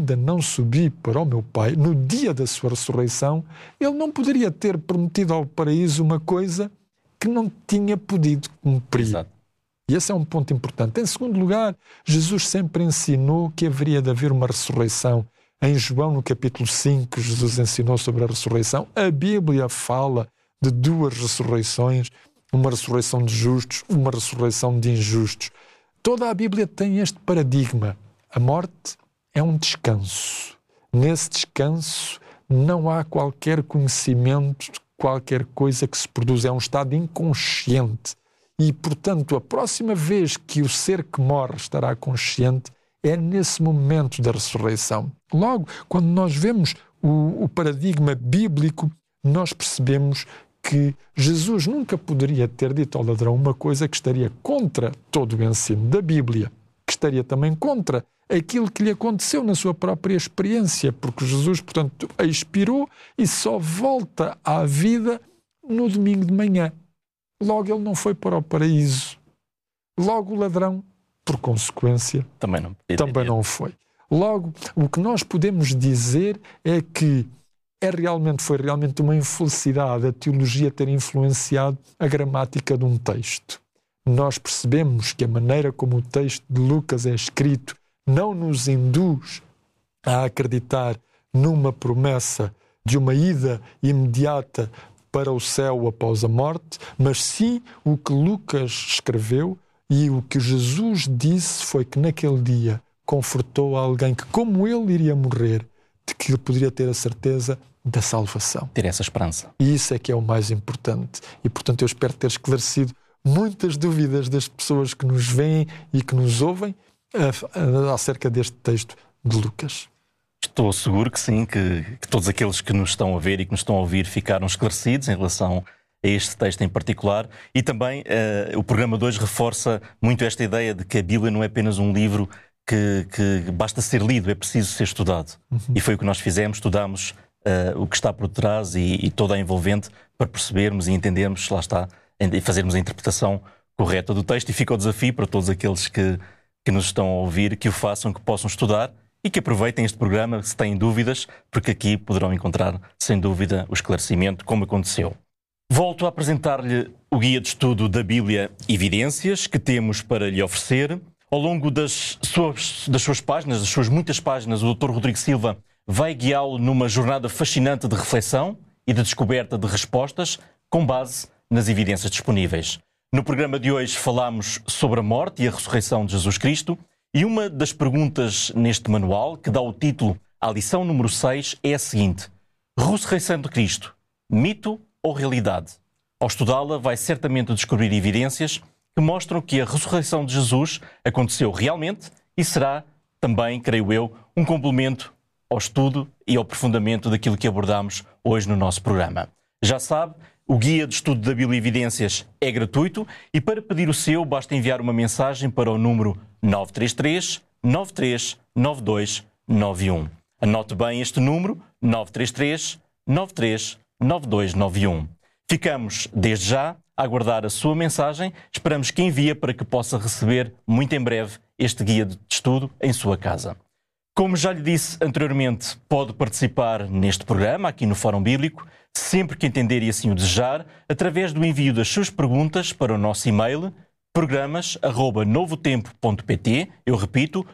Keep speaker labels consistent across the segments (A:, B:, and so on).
A: ainda não subi para o meu Pai, no dia da sua ressurreição, ele não poderia ter prometido ao paraíso uma coisa que não tinha podido cumprir.
B: Exato.
A: E esse é um ponto importante. Em segundo lugar, Jesus sempre ensinou que haveria de haver uma ressurreição. Em João, no capítulo 5, Jesus ensinou sobre a ressurreição. A Bíblia fala de duas ressurreições, uma ressurreição de justos, uma ressurreição de injustos. Toda a Bíblia tem este paradigma. A morte é um descanso. Nesse descanso não há qualquer conhecimento, qualquer coisa que se produz. É um estado inconsciente. E, portanto, a próxima vez que o ser que morre estará consciente é nesse momento da ressurreição. Logo, quando nós vemos o paradigma bíblico, nós percebemos que Jesus nunca poderia ter dito ao ladrão uma coisa que estaria contra todo o ensino da Bíblia, que estaria também contra aquilo que lhe aconteceu na sua própria experiência, porque Jesus, portanto, a expirou e só volta à vida no domingo de manhã. Logo, ele não foi para o paraíso. Logo, o ladrão, por consequência, também não foi. Logo, o que nós podemos dizer é que foi realmente uma infelicidade a teologia ter influenciado a gramática de um texto. Nós percebemos que a maneira como o texto de Lucas é escrito não nos induz a acreditar numa promessa de uma ida imediata para o céu após a morte, mas sim o que Lucas escreveu e o que Jesus disse foi que naquele dia confortou alguém que, como ele iria morrer, de que ele poderia ter a certeza da salvação.
B: Ter essa esperança.
A: E isso é que é o mais importante. E, portanto, eu espero ter esclarecido muitas dúvidas das pessoas que nos veem e que nos ouvem acerca deste texto de Lucas.
B: Estou seguro que sim, que todos aqueles que nos estão a ver e que nos estão a ouvir ficaram esclarecidos em relação a este texto em particular. E também o programa de hoje reforça muito esta ideia de que a Bíblia não é apenas um livro que basta ser lido, é preciso ser estudado. E foi o que nós fizemos, estudámos o que está por trás e toda a envolvente para percebermos e entendermos, lá está, e fazermos a interpretação correta do texto. E fica o desafio para todos aqueles que nos estão a ouvir, que o façam, que possam estudar e que aproveitem este programa se têm dúvidas, porque aqui poderão encontrar, sem dúvida, o esclarecimento, como aconteceu. Volto a apresentar-lhe o guia de estudo da Bíblia Evidências que temos para lhe oferecer. Ao longo das suas páginas, das suas muitas páginas, o Dr. Rodrigo Silva vai guiá-lo numa jornada fascinante de reflexão e de descoberta de respostas com base nas evidências disponíveis. No programa de hoje falámos sobre a morte e a ressurreição de Jesus Cristo e uma das perguntas neste manual, que dá o título à lição número 6, é a seguinte: ressurreição de Cristo, mito ou realidade? Ao estudá-la vai certamente descobrir evidências que mostram que a ressurreição de Jesus aconteceu realmente e será também, creio eu, um complemento ao estudo e ao aprofundamento daquilo que abordamos hoje no nosso programa. Já sabe, o Guia de Estudo da Bíblia Evidências é gratuito e para pedir o seu basta enviar uma mensagem para o número 933 93 92 91. Anote bem este número, 933 93 92 91. Ficamos, desde já, a aguardar a sua mensagem. Esperamos que envie para que possa receber, muito em breve, este guia de estudo em sua casa. Como já lhe disse anteriormente, pode participar neste programa, aqui no Fórum Bíblico, sempre que entender e assim o desejar, através do envio das suas perguntas para o nosso e-mail, programas@novotempo.pt, eu repito,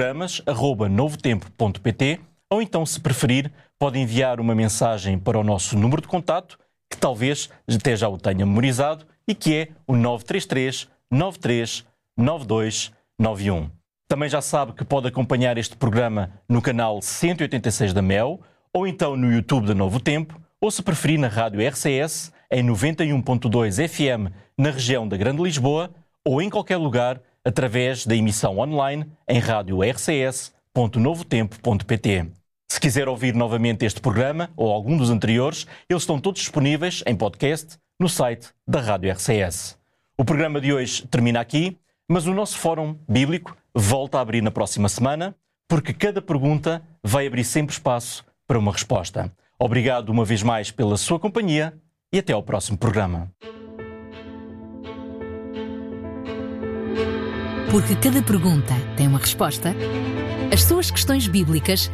B: programas@novotempo.pt, ou então, se preferir, pode enviar uma mensagem para o nosso número de contato, que talvez até já o tenha memorizado, e que é o 933 93 92 91. Também já sabe que pode acompanhar este programa no canal 186 da MEL, ou então no YouTube da Novo Tempo, ou se preferir na Rádio RCS, em 91.2 FM na região da Grande Lisboa, ou em qualquer lugar através da emissão online em radiorcs.novotempo.pt. Se quiser ouvir novamente este programa ou algum dos anteriores, eles estão todos disponíveis em podcast no site da Rádio RCS. O programa de hoje termina aqui, mas o nosso Fórum Bíblico volta a abrir na próxima semana, porque cada pergunta vai abrir sempre espaço para uma resposta. Obrigado uma vez mais pela sua companhia e até ao próximo programa.
C: Porque cada pergunta tem uma resposta, as suas questões bíblicas